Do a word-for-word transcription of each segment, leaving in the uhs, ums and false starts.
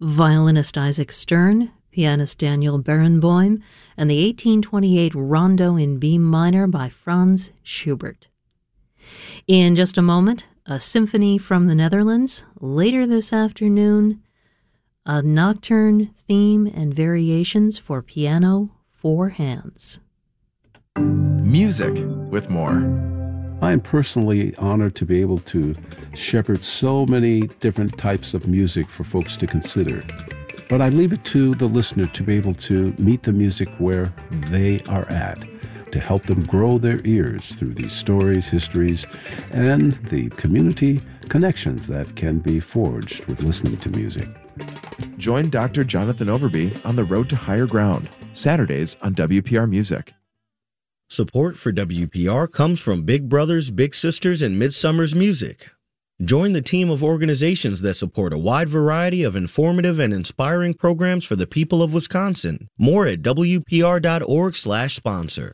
violinist Isaac Stern, pianist Daniel Barenboim, and the eighteen twenty-eight Rondo in B minor by Franz Schubert. In just a moment, a symphony from the Netherlands. Later this afternoon, a nocturne theme and variations for piano, four hands. Music with more. I am personally honored to be able to shepherd so many different types of music for folks to consider. But I leave it to the listener to be able to meet the music where they are at, to help them grow their ears through these stories, histories, and the community connections that can be forged with listening to music. Join Doctor Jonathan Overby on the Road to Higher Ground, Saturdays on W P R Music. Support for W P R comes from Big Brothers, Big Sisters, and Midsummer's Music. Join the team of organizations that support a wide variety of informative and inspiring programs for the people of Wisconsin. More at W P R dot org slash sponsor.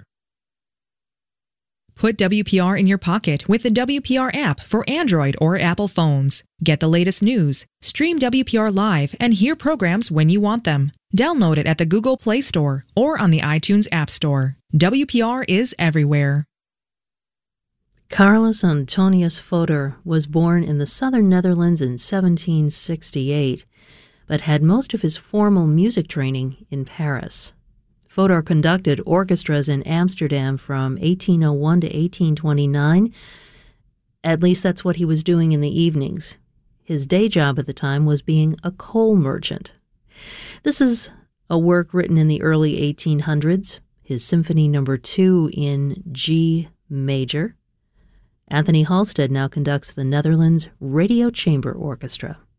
Put W P R in your pocket with the W P R app for Android or Apple phones. Get the latest news, stream W P R live, and hear programs when you want them. Download it at the Google Play Store or on the iTunes App Store. W P R is everywhere. Carlos Antonius Fodor was born in the southern Netherlands in seventeen sixty-eight, but had most of his formal music training in Paris. Fodor conducted orchestras in Amsterdam from eighteen oh one to eighteen twenty-nine. At least that's what he was doing in the evenings. His day job at the time was being a coal merchant. This is a work written in the early eighteen hundreds, his Symphony Number Two in G major. Anthony Halstead now conducts the Netherlands Radio Chamber Orchestra.